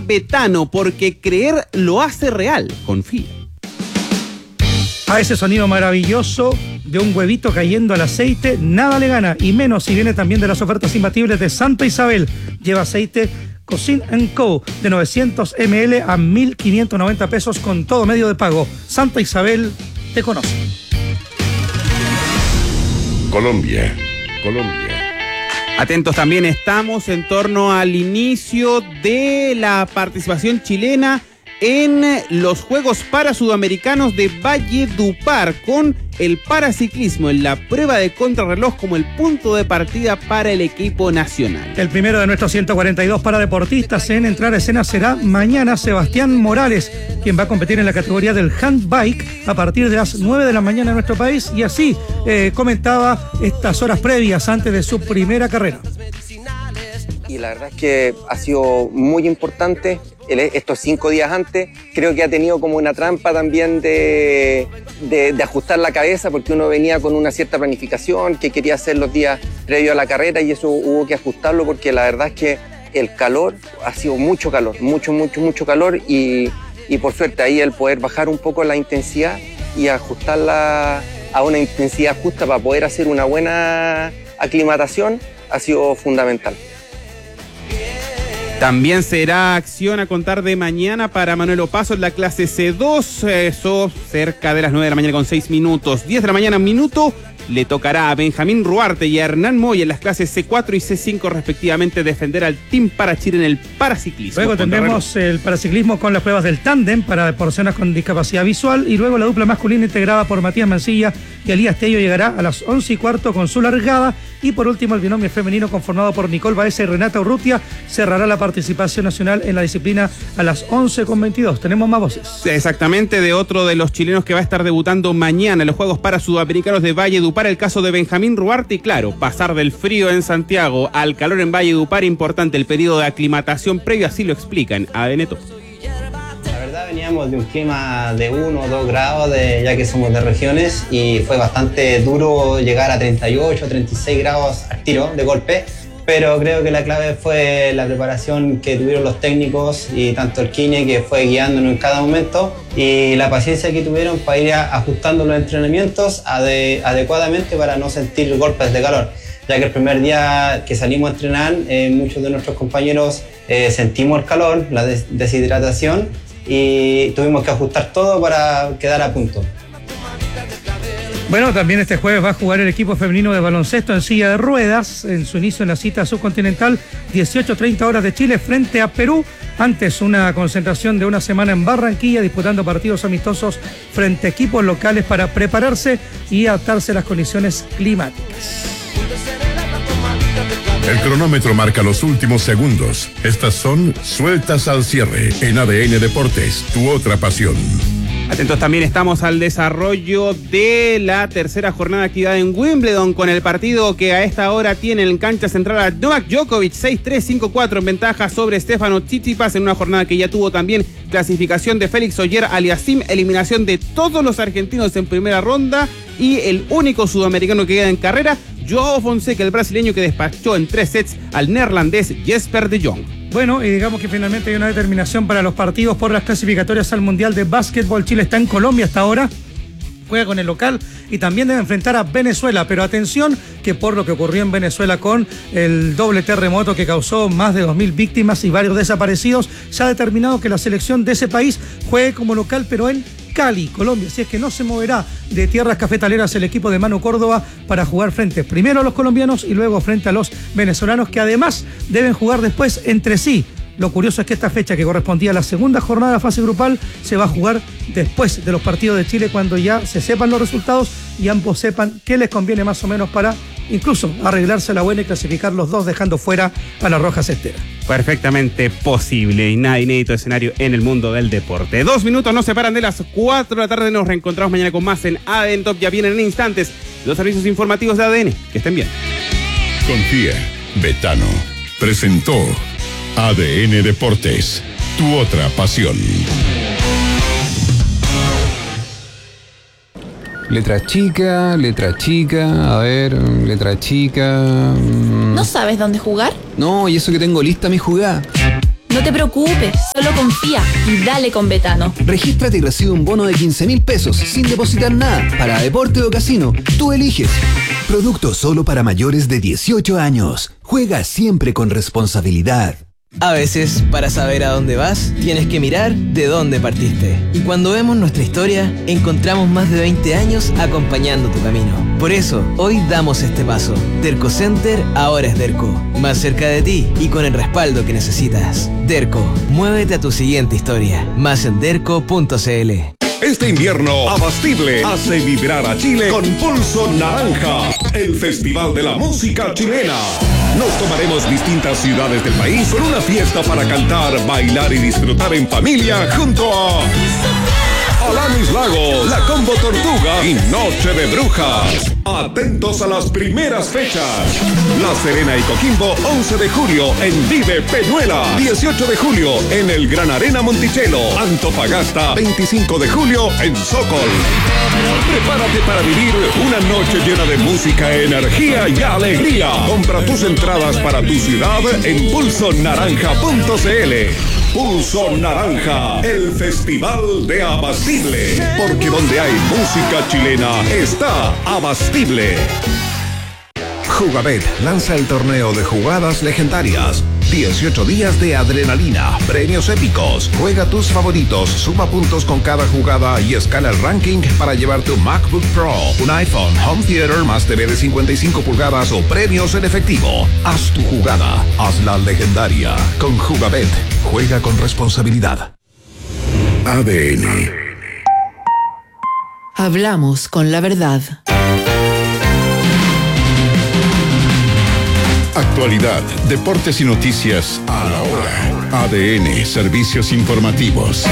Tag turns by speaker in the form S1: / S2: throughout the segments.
S1: Betano, porque creer lo hace real. Confía.
S2: A ese sonido maravilloso de un huevito cayendo al aceite, nada le gana, y menos si viene también de las ofertas imbatibles de Santa Isabel. Lleva aceite Cocin & Co. de 900 ml a 1.590 pesos con todo medio de pago. Santa Isabel te conoce.
S3: Colombia.
S1: Atentos también estamos en torno al inicio de la participación chilena en los Juegos Parasudamericanos de Valledupar, con el paraciclismo en la prueba de contrarreloj como el punto de partida para el equipo nacional.
S2: El primero de nuestros 142 paradeportistas en entrar a escena será mañana Sebastián Morales, quien va a competir en la categoría del handbike a partir de las 9 de la mañana en nuestro país, y así comentaba estas horas previas antes de su primera carrera.
S4: Y la verdad es que ha sido muy importante estos 5 días antes. Creo que ha tenido como una trampa también de ajustar la cabeza, porque uno venía con una cierta planificación que quería hacer los días previos a la carrera, y eso hubo que ajustarlo, porque la verdad es que el calor ha sido mucho calor, mucho calor, y por suerte ahí el poder bajar un poco la intensidad y ajustarla a una intensidad justa para poder hacer una buena aclimatación ha sido fundamental.
S1: También será acción a contar de mañana para Manuel Opaso en la clase C2, eso cerca de las 9 de la mañana con 6 minutos. 10 de la mañana, minuto, le tocará a Benjamín Ruarte y a Hernán Moy en las clases C4 y C5 respectivamente defender al Team Parachile en el paraciclismo.
S2: Luego tendremos el paraciclismo con las pruebas del tándem para personas con discapacidad visual, y luego la dupla masculina integrada por Matías Mancilla y Elías Tello llegará a las 11:15 con su largada, y por último el binomio femenino conformado por Nicole Baeza y Renata Urrutia cerrará la participación nacional en la disciplina a las 11:22. Tenemos más voces.
S1: Exactamente, de otro de los chilenos que va a estar debutando mañana en los Juegos Parasudamericanos de Valledupar, el caso de Benjamín Ruarte, y claro, pasar del frío en Santiago al calor en Valledupar, importante el periodo de aclimatación previo, así lo explican a ADN Top.
S5: La verdad veníamos de un clima de 1 o 2 grados, ya que somos de regiones, y fue bastante duro llegar a 38, 36 grados al tiro de golpe, pero creo que la clave fue la preparación que tuvieron los técnicos y tanto el Kine, que fue guiándonos en cada momento, y la paciencia que tuvieron para ir ajustando los entrenamientos adecuadamente para no sentir golpes de calor, ya que el primer día que salimos a entrenar muchos de nuestros compañeros sentimos el calor, la deshidratación, y tuvimos que ajustar todo para quedar a punto.
S2: Bueno, también este jueves va a jugar el equipo femenino de baloncesto en silla de ruedas en su inicio en la cita subcontinental, 18:30 horas de Chile frente a Perú. Antes una concentración de una semana en Barranquilla, disputando partidos amistosos frente a equipos locales para prepararse y adaptarse a las condiciones climáticas.
S3: El cronómetro marca los últimos segundos. Estas son sueltas al cierre en ADN Deportes, tu otra pasión.
S1: Atentos también estamos al desarrollo de la tercera jornada de actividad en Wimbledon, con el partido que a esta hora tiene en cancha central a Novak Djokovic, 6-3, 5-4 en ventaja sobre Stefano Tsitsipas, en una jornada que ya tuvo también clasificación de Félix Auger-Aliassime, eliminación de todos los argentinos en primera ronda, y el único sudamericano que queda en carrera, Joao Fonseca, el brasileño que despachó en 3 sets al neerlandés Jesper de Jong.
S2: Bueno, y digamos que finalmente hay una determinación para los partidos por las clasificatorias al Mundial de Básquetbol. Chile está en Colombia hasta ahora, juega con el local y también debe enfrentar a Venezuela, pero atención que por lo que ocurrió en Venezuela con el doble terremoto que causó más de 2.000 víctimas y varios desaparecidos, se ha determinado que la selección de ese país juegue como local, pero en Cali, Colombia. Así es que no se moverá de tierras cafetaleras el equipo de Manu Córdoba para jugar frente primero a los colombianos y luego frente a los venezolanos, que además deben jugar después entre sí. Lo curioso es que esta fecha, que correspondía a la segunda jornada de la fase grupal, se va a jugar después de los partidos de Chile, cuando ya se sepan los resultados y ambos sepan qué les conviene más o menos para incluso arreglarse la buena y clasificar los dos, dejando fuera a la Roja Cestera.
S1: Perfectamente posible y nada inédito escenario en el mundo del deporte. 2 minutos nos separan de las 4 de la tarde. Nos reencontramos mañana con más en ADN Top. Ya vienen en instantes los servicios informativos de ADN. Que estén bien.
S3: Confía. Betano presentó ADN Deportes, tu otra pasión.
S6: Letra chica, a ver, letra chica.
S7: ¿No sabes dónde jugar?
S6: No, y eso que tengo lista mi jugada.
S7: No te preocupes, solo confía y dale con Betano.
S8: Regístrate y recibe un bono de 15.000 pesos sin depositar nada. Para deporte o casino, tú eliges. Producto solo para mayores de 18 años. Juega siempre con responsabilidad.
S9: A veces, para saber a dónde vas, tienes que mirar de dónde partiste. Y cuando vemos nuestra historia, encontramos más de 20 años acompañando tu camino. Por eso, hoy damos este paso. Derco Center ahora es Derco. Más cerca de ti y con el respaldo que necesitas. Derco, muévete a tu siguiente historia. Más en derco.cl.
S3: Este invierno, Abastible hace vibrar a Chile con Pulso Naranja, el festival de la música chilena. Nos tomaremos distintas ciudades del país con una fiesta para cantar, bailar y disfrutar en familia junto a Alanis Lago, La Combo Tortuga y Noche de Brujas. Atentos a las primeras fechas. La Serena y Coquimbo, 11 de julio en Vive Peñuela. 18 de julio en el Gran Arena Monticello. Antofagasta, 25 de julio en Sokol. Prepárate para vivir una noche llena de música, energía y alegría. Compra tus entradas para tu ciudad en pulsonaranja.cl. Pulso Naranja, el festival de Abastible. Porque donde hay música chilena está Abastible. Jugabet lanza el torneo de jugadas legendarias. 18 días de adrenalina, premios épicos. Juega tus favoritos, suma puntos con cada jugada y escala el ranking para llevarte un MacBook Pro, un iPhone, Home Theater más TV de 55 pulgadas o premios en efectivo. Haz tu jugada, hazla legendaria. Con Jugabet, juega con responsabilidad. ADN.
S10: Hablamos con la verdad.
S3: Actualidad, deportes y noticias a la hora. ADN, servicios informativos.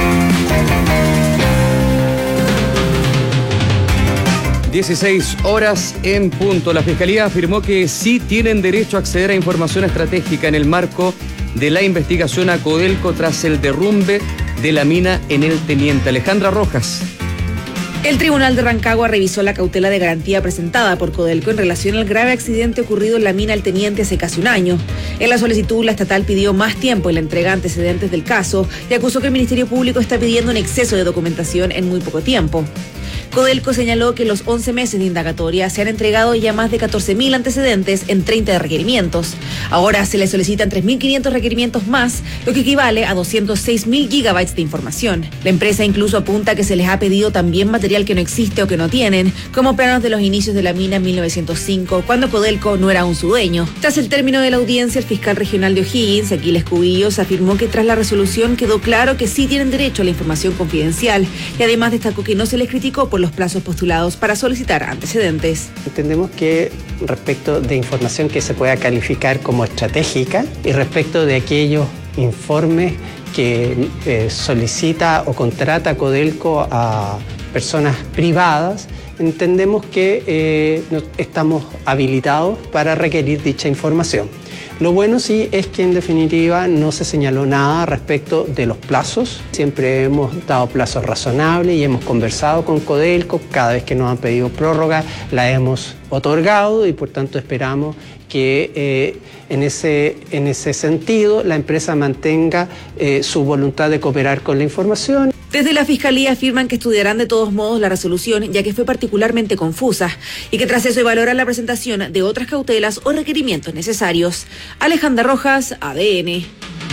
S11: (16:00 en punto). La Fiscalía afirmó que sí tienen derecho a acceder a información estratégica en el marco de la investigación a Codelco tras el derrumbe de la mina en el Teniente. Alejandra Rojas.
S12: El Tribunal de Rancagua revisó la cautela de garantía presentada por Codelco en relación al grave accidente ocurrido en la mina El Teniente hace casi un año. En la solicitud, la estatal pidió más tiempo en la entrega de antecedentes del caso y acusó que el Ministerio Público está pidiendo un exceso de documentación en muy poco tiempo. Codelco señaló que en los 11 meses de indagatoria se han entregado ya más de 14.000 antecedentes en 30 requerimientos. Ahora se le solicitan 3.500 requerimientos más, lo que equivale a 206.000 gigabytes de información. La empresa incluso apunta que se les ha pedido también material que no existe o que no tienen, como planos de los inicios de la mina en 1905, cuando Codelco no era aún su dueño. Tras el término de la audiencia, el fiscal regional de O'Higgins, Aquiles Cubillos, afirmó que tras la resolución quedó claro que sí tienen derecho a la información confidencial y además destacó que no se les criticó por los plazos postulados para solicitar antecedentes.
S13: Entendemos que respecto de información que se pueda calificar como estratégica y respecto de aquellos informes que solicita o contrata Codelco a personas privadas, entendemos que estamos habilitados para requerir dicha información. Lo bueno sí es que en definitiva no se señaló nada respecto de los plazos. Siempre hemos dado plazos razonables y hemos conversado con Codelco. Cada vez que nos han pedido prórroga la hemos otorgado y por tanto esperamos que en ese sentido la empresa mantenga su voluntad de cooperar con la información.
S12: Desde la Fiscalía afirman que estudiarán de todos modos la resolución, ya que fue particularmente confusa, y que tras eso evaluarán la presentación de otras cautelas o requerimientos necesarios. Alejandra Rojas, ADN.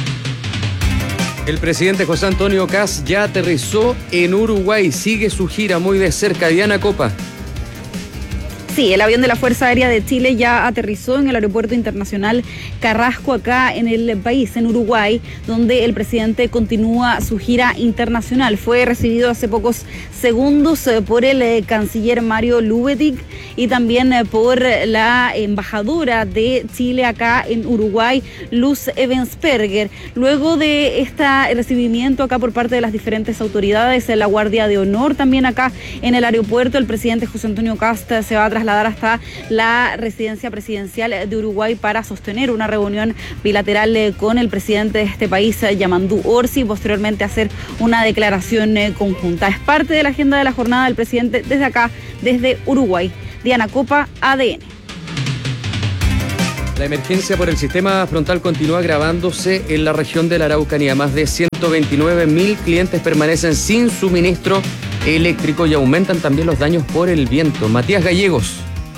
S11: El presidente José Antonio Kast ya aterrizó en Uruguay. Sigue su gira muy de cerca. Diana Copa.
S14: Sí, el avión de la Fuerza Aérea de Chile ya aterrizó en el Aeropuerto Internacional Carrasco, acá en el país, en Uruguay, donde el presidente continúa su gira internacional. Fue recibido hace pocos segundos por el canciller Mario Lubetic y también por la embajadora de Chile acá en Uruguay, Luz Ebensperger. Luego de este recibimiento acá por parte de las diferentes autoridades, la Guardia de Honor también acá en el aeropuerto, el presidente José Antonio Kast se va a trasladar hasta la residencia presidencial de Uruguay para sostener una reunión bilateral con el presidente de este país, Yamandú Orsi, y posteriormente hacer una declaración conjunta. Es parte de la agenda de la jornada del presidente desde acá, desde Uruguay. Diana Copa, ADN.
S11: La emergencia por el sistema frontal continúa agravándose en la región de la Araucanía. Más de 129.000 clientes permanecen sin suministro eléctrico y aumentan también los daños por el viento. Matías Gallegos.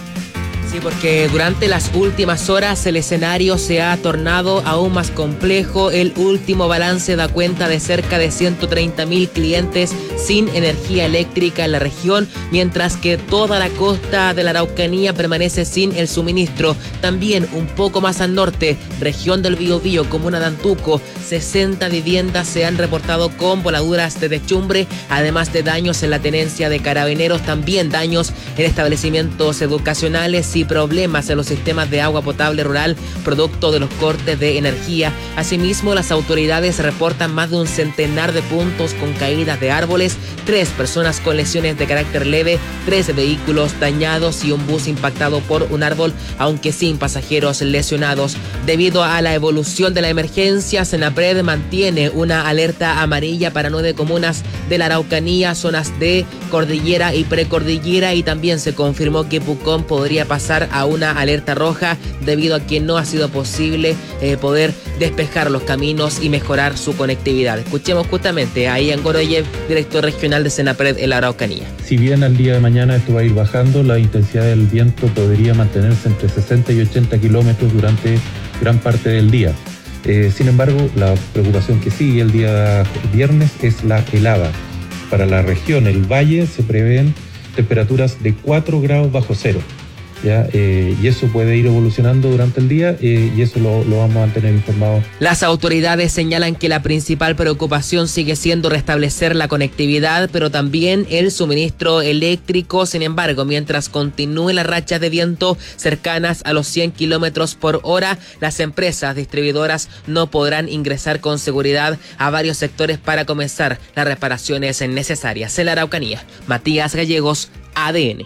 S15: Sí, porque durante las últimas horas el escenario se ha tornado aún más complejo. El último balance da cuenta de cerca de 130.000 clientes sin energía eléctrica en la región, mientras que toda la costa de la Araucanía permanece sin el suministro. También un poco más al norte, región del Biobío, comuna de Antuco, 60 viviendas se han reportado con voladuras de techumbre, además de daños en la tenencia de carabineros, también daños en establecimientos educacionales y problemas en los sistemas de agua potable rural producto de los cortes de energía. Asimismo, las autoridades reportan más de un centenar de puntos con caídas de árboles, 3 personas con lesiones de carácter leve, 3 vehículos dañados y un bus impactado por un árbol, aunque sin pasajeros lesionados. Debido a la evolución de la emergencia, Senapred mantiene una alerta amarilla para 9 comunas de la Araucanía, zonas de cordillera y precordillera, y también se confirmó que Pucón podría pasar a una alerta roja debido a que no ha sido posible poder despejar los caminos y mejorar su conectividad. Escuchemos justamente a Ian Goroyev, director regional de Senapred en la Araucanía.
S16: Si bien al día de mañana esto va a ir bajando, la intensidad del viento podría mantenerse entre 60 y 80 kilómetros durante gran parte del día. Sin embargo, la preocupación que sigue el día viernes es la helada. Para la región, el valle, se prevén temperaturas de 4 grados bajo cero. ¿Ya? Y eso puede ir evolucionando durante el día y eso lo vamos a mantener informado.
S15: Las autoridades señalan que la principal preocupación sigue siendo restablecer la conectividad, pero también el suministro eléctrico. Sin embargo, mientras continúen las rachas de viento cercanas a los 100 kilómetros por hora, las empresas distribuidoras no podrán ingresar con seguridad a varios sectores para comenzar las reparaciones necesarias. En la Araucanía, Matías Gallegos, ADN.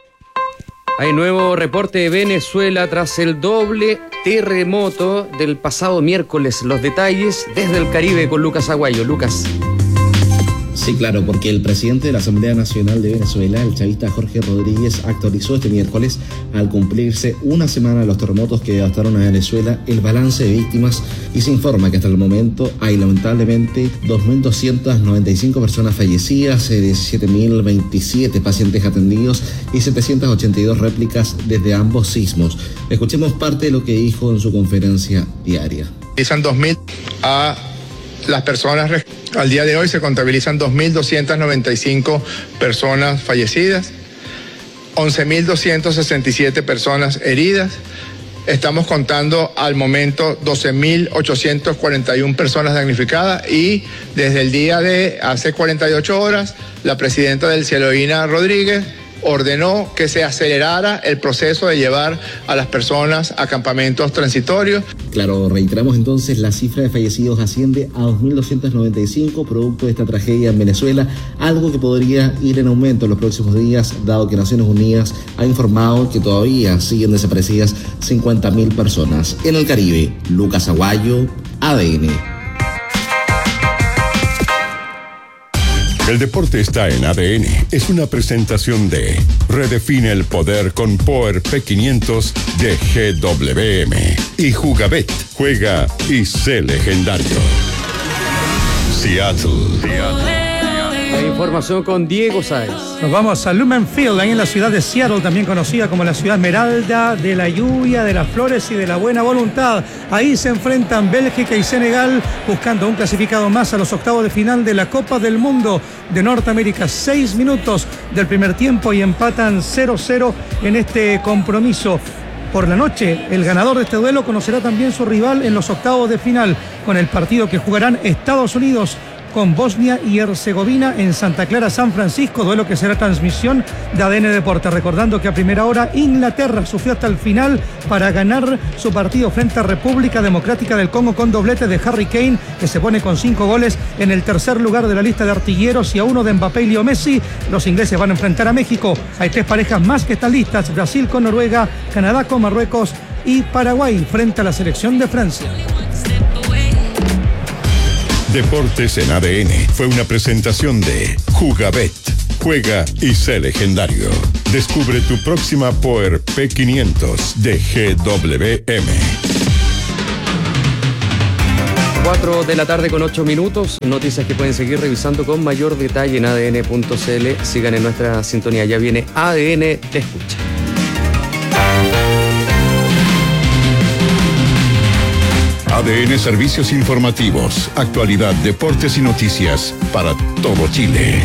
S11: Hay nuevo reporte de Venezuela tras el doble terremoto del pasado miércoles. Los detalles desde el Caribe con Lucas Aguayo. Lucas.
S17: Sí, claro, porque el presidente de la Asamblea Nacional de Venezuela, el chavista Jorge Rodríguez, actualizó este miércoles, al cumplirse una semana de los terremotos que devastaron a Venezuela, el balance de víctimas, y se informa que hasta el momento hay lamentablemente 2.295 personas fallecidas, 17.027 pacientes atendidos y 782 réplicas desde ambos sismos. Escuchemos parte de lo que dijo en su conferencia diaria.
S18: Son 2.000 a las personas. Al día de hoy se contabilizan 2.295 personas fallecidas, 11.267 personas heridas. Estamos contando al momento 12.841 personas damnificadas, y desde el día de hace 48 horas la presidenta del Eloína Rodríguez ordenó que se acelerara el proceso de llevar a las personas a campamentos transitorios.
S17: Claro, reiteramos entonces, la cifra de fallecidos asciende a 2.295 producto de esta tragedia en Venezuela, algo que podría ir en aumento en los próximos días, dado que Naciones Unidas ha informado que todavía siguen desaparecidas 50.000 personas. En el Caribe, Lucas Aguayo, ADN.
S3: El deporte está en ADN. Es una presentación de Redefine el poder con Power P500 de GWM. Y Jugabet. Juega y sé legendario. Seattle.
S11: La información con Diego Sáenz.
S2: Nos vamos a Lumen Field, ahí en la ciudad de Seattle, también conocida como la ciudad esmeralda de la lluvia, de las flores y de la buena voluntad. Ahí se enfrentan Bélgica y Senegal, buscando un clasificado más a los octavos de final de la Copa del Mundo de Norteamérica. 6 minutos del primer tiempo y empatan 0-0 en este compromiso. Por la noche, el ganador de este duelo conocerá también su rival en los octavos de final, con el partido que jugarán Estados Unidos con Bosnia y Herzegovina en Santa Clara, San Francisco, duelo que será transmisión de ADN Deportes. Recordando que a primera hora Inglaterra sufrió hasta el final para ganar su partido frente a República Democrática del Congo con doblete de Harry Kane, que se pone con 5 goles en el tercer lugar de la lista de artilleros, y a uno de Mbappé y Leo Messi. Los ingleses van a enfrentar a México. Hay 3 parejas más que están listas: Brasil con Noruega, Canadá con Marruecos y Paraguay frente a la selección de Francia.
S3: Deportes en ADN fue una presentación de Jugabet. Juega y sé legendario. Descubre tu próxima Power P500 de GWM.
S11: 4 de la tarde con 8 minutos. Noticias que pueden seguir revisando con mayor detalle en adn.cl. Sigan en nuestra sintonía. Ya viene ADN Te Escucha.
S3: ADN Servicios Informativos, actualidad, deportes y noticias para todo Chile.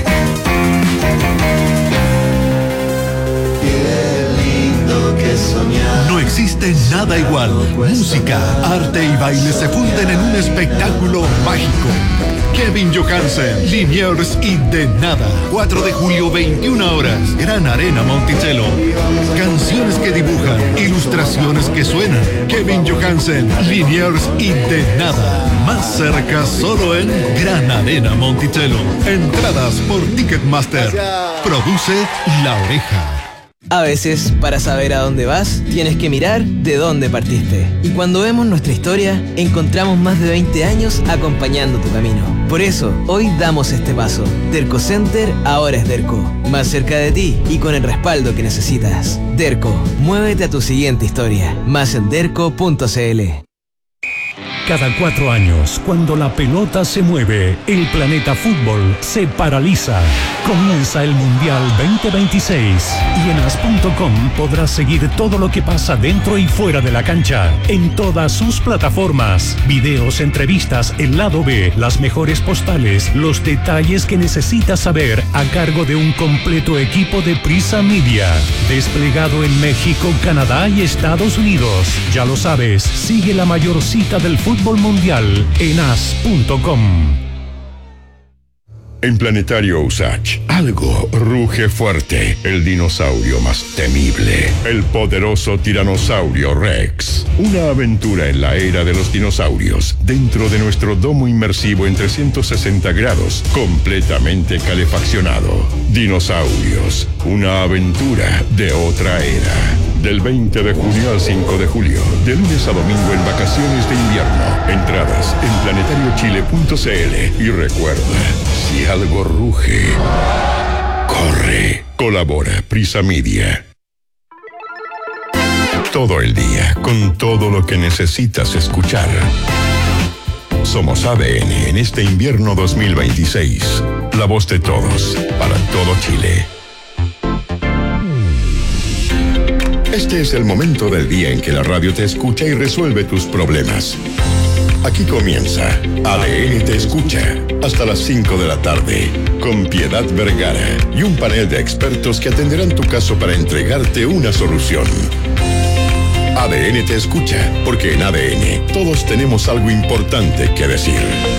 S19: No existe nada igual. Música, arte y baile se funden en un espectáculo mágico. Kevin Johansen, Liniers y De Nada. 4 de julio, 21 horas. Gran Arena Monticello. Canciones que dibujan, ilustraciones que suenan. Kevin Johansen, Liniers y De Nada. Más cerca solo en Gran Arena Monticello. Entradas por Ticketmaster. Produce La Oreja.
S9: A veces, para saber a dónde vas, tienes que mirar de dónde partiste. Y cuando vemos nuestra historia, encontramos más de 20 años acompañando tu camino. Por eso, hoy damos este paso. Derco Center ahora es Derco. Más cerca de ti y con el respaldo que necesitas. Derco, muévete a tu siguiente historia. Más en derco.cl.
S20: Cada 4 años, cuando la pelota se mueve, el planeta fútbol se paraliza. Comienza el Mundial 2026 y en as.com podrás seguir todo lo que pasa dentro y fuera de la cancha, en todas sus plataformas. Videos, entrevistas, el lado B, las mejores postales, los detalles que necesitas saber a cargo de un completo equipo de Prisa Media. Desplegado en México, Canadá y Estados Unidos. Ya lo sabes, sigue la mayor cita del fútbol mundial en as.com.
S3: En Planetario Usach, algo ruge fuerte. El dinosaurio más temible. El poderoso tiranosaurio Rex. Una aventura en la era de los dinosaurios. Dentro de nuestro domo inmersivo en 360 grados. Completamente calefaccionado. Dinosaurios. Una aventura de otra era. Del 20 de junio al 5 de julio. De lunes a domingo en vacaciones de invierno. Entradas en planetariochile.cl. Y recuerda, si algo ruge, corre. Colabora Prisa Media. Todo el día, con todo lo que necesitas escuchar. Somos ADN en este invierno 2026. La voz de todos, para todo Chile. Este es el momento del día en que la radio te escucha y resuelve tus problemas. Aquí comienza ADN Te Escucha, hasta las 5 de la tarde, con Piedad Vergara y un panel de expertos que atenderán tu caso para entregarte una solución. ADN Te Escucha, porque en ADN todos tenemos algo importante que decir.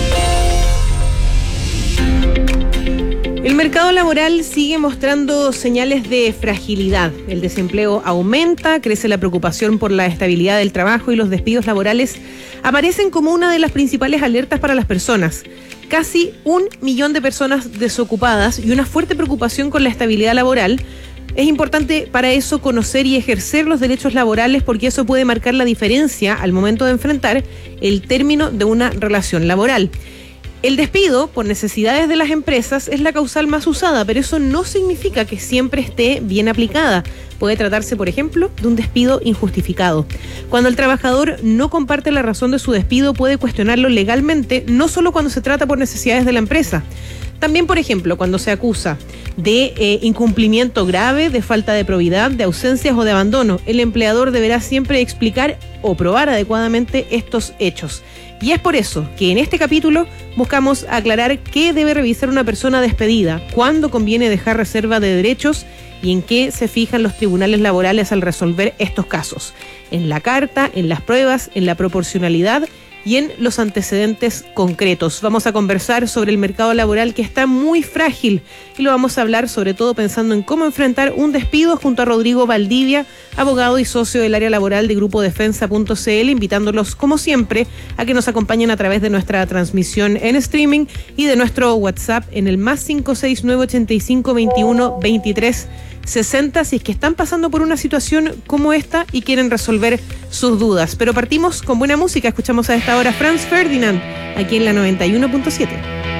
S21: El mercado laboral sigue mostrando señales de fragilidad. El desempleo aumenta, crece la preocupación por la estabilidad del trabajo y los despidos laborales aparecen como una de las principales alertas para las personas. Casi 1 millón de personas desocupadas y una fuerte preocupación con la estabilidad laboral. Es importante para eso conocer y ejercer los derechos laborales porque eso puede marcar la diferencia al momento de enfrentar el término de una relación laboral. El despido por necesidades de las empresas es la causal más usada, pero eso no significa que siempre esté bien aplicada. Puede tratarse, por ejemplo, de un despido injustificado. Cuando el trabajador no comparte la razón de su despido, puede cuestionarlo legalmente, no solo cuando se trata por necesidades de la empresa. También, por ejemplo, cuando se acusa de incumplimiento grave, de falta de probidad, de ausencias o de abandono, el empleador deberá siempre explicar o probar adecuadamente estos hechos. Y es por eso que en este capítulo buscamos aclarar qué debe revisar una persona despedida, cuándo conviene dejar reserva de derechos y en qué se fijan los tribunales laborales al resolver estos casos. En la carta, en las pruebas, en la proporcionalidad y en los antecedentes concretos. Vamos a conversar sobre el mercado laboral que está muy frágil y lo vamos a hablar sobre todo pensando en cómo enfrentar un despido junto a Rodrigo Valdivia, abogado y socio del área laboral de Grupo Defensa.cl, invitándolos como siempre a que nos acompañen a través de nuestra transmisión en streaming y de nuestro WhatsApp en el +569 85 21 23 60 si es que están pasando por una situación como esta y quieren resolver sus dudas. Pero partimos con buena música. Escuchamos a esta hora Franz Ferdinand aquí en la 91.7.